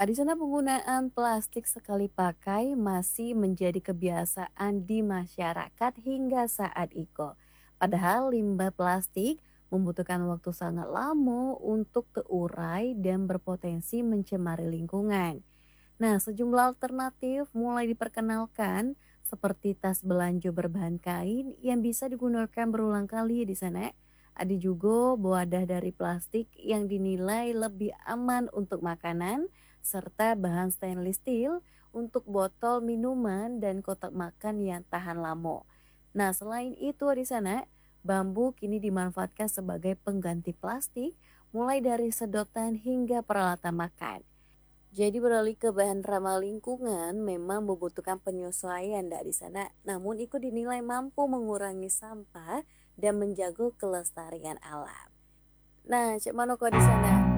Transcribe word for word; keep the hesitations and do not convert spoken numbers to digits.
Di sana penggunaan plastik sekali pakai masih menjadi kebiasaan di masyarakat hingga saat itu. Padahal limbah plastik membutuhkan waktu sangat lama untuk terurai dan berpotensi mencemari lingkungan. Nah, sejumlah alternatif mulai diperkenalkan seperti tas belanja berbahan kain yang bisa digunakan berulang kali di sana. Ada juga wadah dari plastik yang dinilai lebih aman untuk makanan serta bahan stainless steel untuk botol minuman dan kotak makan yang tahan lama. Nah, selain itu di sana, bambu kini dimanfaatkan sebagai pengganti plastik mulai dari sedotan hingga peralatan makan. Jadi beralih ke bahan ramah lingkungan memang membutuhkan penyesuaian dari sana, namun itu dinilai mampu mengurangi sampah dan menjaga kelestarian alam. Nah, cek mana kau di sana?